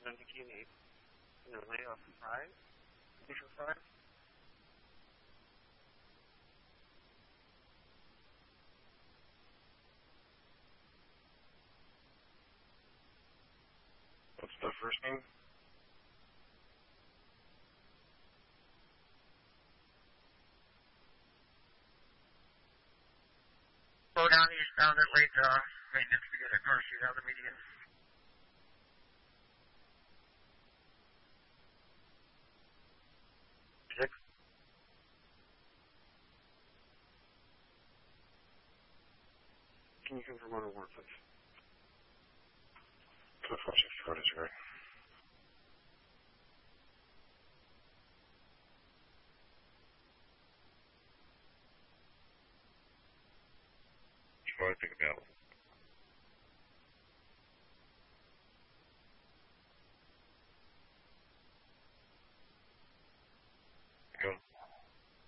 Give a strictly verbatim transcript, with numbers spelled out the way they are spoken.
Anything you need. You know, lay off fries. Usual fries. What's the first name? Slow down eastbound at late uh, maintenance to get at North Street out of the median. Six. Can you confirm on a word, please? two four six code is right.